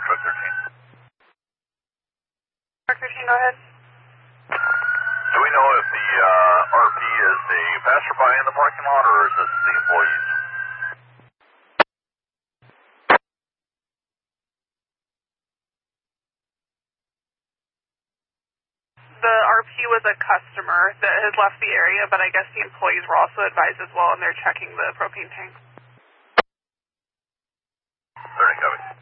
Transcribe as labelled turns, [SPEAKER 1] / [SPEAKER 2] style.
[SPEAKER 1] truck 13.
[SPEAKER 2] Truck 13, go ahead.
[SPEAKER 1] Do we know if the RP is a passerby in the parking lot, or is this the employees?
[SPEAKER 2] The RP was a customer that had left the area, but I guess the employees were also advised as well, and they're checking the propane tanks.
[SPEAKER 1] 30, copy.